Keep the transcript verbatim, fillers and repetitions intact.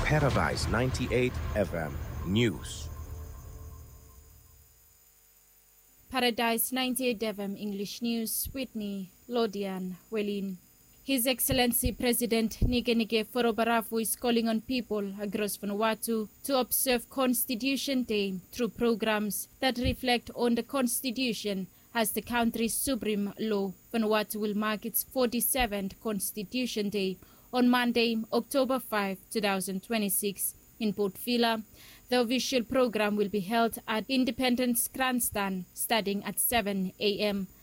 Paradise ninety-eight F M News. Paradise ninety-eight F M English News with me, Lodian Welin. His Excellency President Nike Nike Forobarafu is calling on people across Vanuatu to observe Constitution Day through programs that reflect on the Constitution as the country's supreme law. Vanuatu will mark its forty-seventh Constitution Day on Monday, October fifth, twenty twenty-six. In Port Vila, the official program will be held at Independence Grandstand starting at seven a m